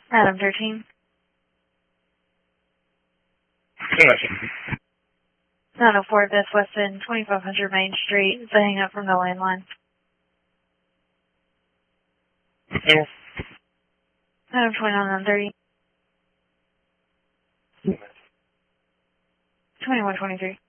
Adam 13. 904 Beth Weston, 2500 Main Street. It's a hang up from the landline. Adam 2930. 2123.